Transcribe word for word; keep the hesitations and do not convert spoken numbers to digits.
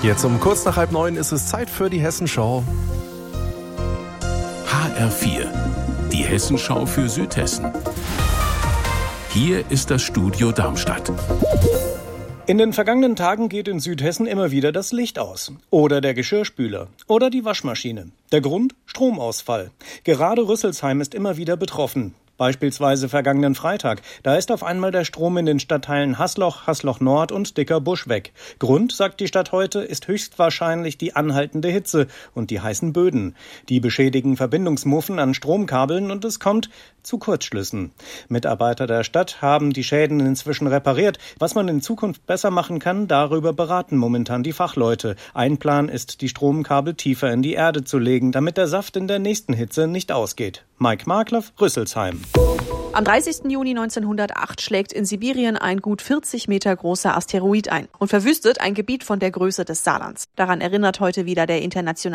Jetzt um kurz nach halb neun ist es Zeit für die Hessenschau. H R vier, die Hessenschau für Südhessen. Hier ist das Studio Darmstadt. In den vergangenen Tagen geht in Südhessen immer wieder das Licht aus. Oder der Geschirrspüler. Oder die Waschmaschine. Der Grund? Stromausfall. Gerade Rüsselsheim ist immer wieder betroffen. Beispielsweise vergangenen Freitag. Da ist auf einmal der Strom in den Stadtteilen Haßloch, Haßloch Nord und Dicker Busch weg. Grund, sagt die Stadt heute, ist höchstwahrscheinlich die anhaltende Hitze und die heißen Böden. Die beschädigen Verbindungsmuffen an Stromkabeln und es kommt zu Kurzschlüssen. Mitarbeiter der Stadt haben die Schäden inzwischen repariert. Was man in Zukunft besser machen kann, darüber beraten momentan die Fachleute. Ein Plan ist, die Stromkabel tiefer in die Erde zu legen, damit der Saft in der nächsten Hitze nicht ausgeht. Mike Markloff, Rüsselsheim. Am dreißigsten Juni neunzehnhundertacht schlägt in Sibirien ein gut vierzig Meter großer Asteroid ein und verwüstet ein Gebiet von der Größe des Saarlands. Daran erinnert heute wieder der internationale